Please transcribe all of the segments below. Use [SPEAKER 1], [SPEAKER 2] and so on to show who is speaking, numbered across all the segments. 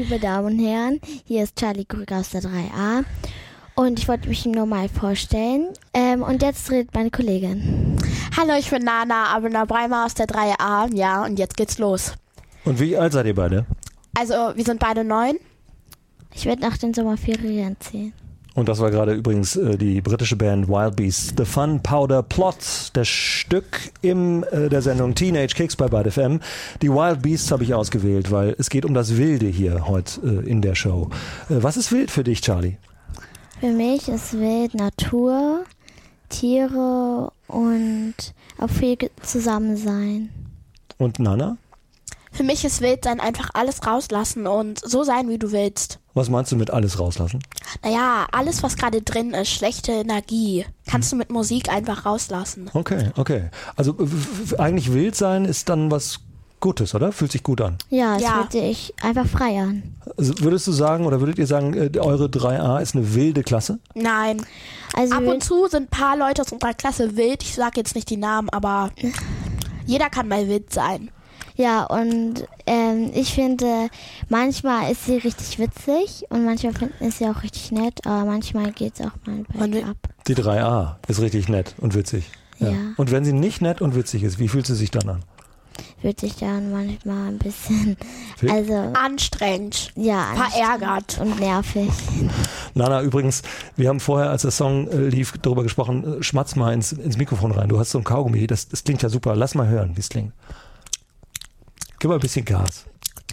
[SPEAKER 1] liebe Damen und Herren, hier ist Charlie Krüger aus der 3a und ich wollte mich nur mal vorstellen und jetzt redet meine Kollegin.
[SPEAKER 2] Hallo, ich bin Nana Abena Breimer aus der 3a, ja, und jetzt geht's los.
[SPEAKER 3] Und wie alt seid ihr beide?
[SPEAKER 2] Also, wir sind beide 9.
[SPEAKER 1] Ich werde nach den Sommerferien 10.
[SPEAKER 3] Und das war gerade übrigens die britische Band Wild Beasts. The Fun Powder Plot, das Stück in der Sendung Teenage Kicks bei Bad FM. Die Wild Beasts habe ich ausgewählt, weil es geht um das Wilde hier heute in der Show. Was ist wild für dich, Charlie?
[SPEAKER 1] Für mich ist wild Natur, Tiere und auch viel zusammen sein.
[SPEAKER 3] Und Nana?
[SPEAKER 2] Für mich ist wild sein einfach alles rauslassen und so sein, wie du willst.
[SPEAKER 3] Was meinst du mit alles rauslassen?
[SPEAKER 2] Naja, alles, was gerade drin ist, schlechte Energie, kannst du mit Musik einfach rauslassen.
[SPEAKER 3] Okay. Also eigentlich wild sein ist dann was Gutes, oder? Fühlt sich gut an.
[SPEAKER 1] Ja, es fühlt sich einfach frei an.
[SPEAKER 3] Also würdest du sagen, oder würdet ihr sagen, eure 3a ist eine wilde Klasse?
[SPEAKER 2] Nein.
[SPEAKER 1] Also
[SPEAKER 2] ab und zu sind ein paar Leute aus unserer Klasse wild. Ich sage jetzt nicht die Namen, aber jeder kann mal wild sein.
[SPEAKER 1] Ja, und ich finde, manchmal ist sie richtig witzig und manchmal finden sie auch richtig nett, aber manchmal geht es auch mal bergab.
[SPEAKER 3] Die 3a ist richtig nett und witzig. Ja. Und wenn sie nicht nett und witzig ist, wie fühlt sie sich dann an?
[SPEAKER 1] Fühlt sich dann manchmal ein bisschen
[SPEAKER 2] anstrengend,
[SPEAKER 1] verärgert und nervig.
[SPEAKER 3] Nana, übrigens, wir haben vorher, als der Song lief, darüber gesprochen, schmatz mal ins Mikrofon rein. Du hast so ein Kaugummi, das klingt ja super. Lass mal hören, wie es klingt. Gib mal ein bisschen Gas.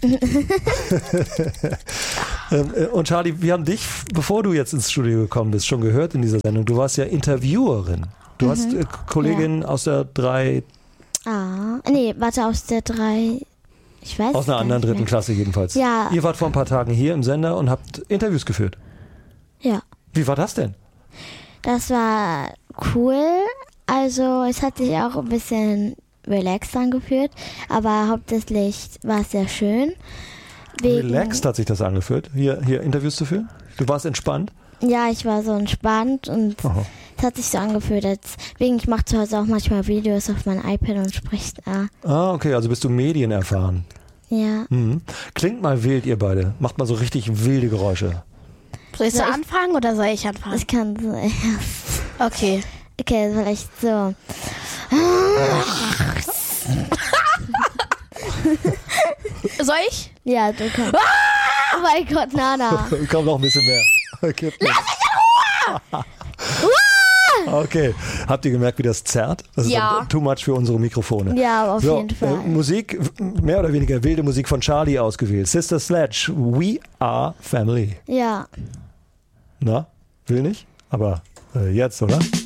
[SPEAKER 3] Und Charlie, wir haben dich, bevor du jetzt ins Studio gekommen bist, schon gehört in dieser Sendung. Du warst ja Interviewerin. Du hast Kollegin aus der 3...
[SPEAKER 1] aus der 3... Ich weiß
[SPEAKER 3] aus einer anderen dritten Klasse jedenfalls.
[SPEAKER 1] Ja.
[SPEAKER 3] Ihr wart vor ein paar Tagen hier im Sender und habt Interviews geführt.
[SPEAKER 1] Ja.
[SPEAKER 3] Wie war das denn?
[SPEAKER 1] Das war cool. Also es hat sich auch ein bisschen relaxed angefühlt, aber hauptsächlich war es sehr schön.
[SPEAKER 3] Relaxed hat sich das angefühlt, hier Interviews zu führen? Du warst entspannt?
[SPEAKER 1] Ja, ich war so entspannt und es hat sich so angefühlt, ich mache zu Hause auch manchmal Videos auf mein iPad und spreche da.
[SPEAKER 3] Ah, okay, also bist du medienerfahren.
[SPEAKER 1] Ja.
[SPEAKER 3] Mhm. Klingt mal wild, ihr beide. Macht mal so richtig wilde Geräusche.
[SPEAKER 2] Sollst du anfangen oder soll ich anfangen?
[SPEAKER 1] Ich kann so erst.
[SPEAKER 2] Okay.
[SPEAKER 1] Okay, vielleicht so.
[SPEAKER 2] Soll ich?
[SPEAKER 1] Ja, du kannst. Oh mein Gott, Nana.
[SPEAKER 3] Komm, noch ein bisschen mehr. Okay.
[SPEAKER 2] Lass mich in Ruhe!
[SPEAKER 3] Okay, habt ihr gemerkt, wie das zerrt? Das ist too much für unsere Mikrofone.
[SPEAKER 1] Ja, auf jeden Fall.
[SPEAKER 3] Musik, mehr oder weniger wilde Musik von Charlie ausgewählt. Sister Sledge, We Are Family.
[SPEAKER 1] Ja.
[SPEAKER 3] Na, will nicht? Aber jetzt, oder?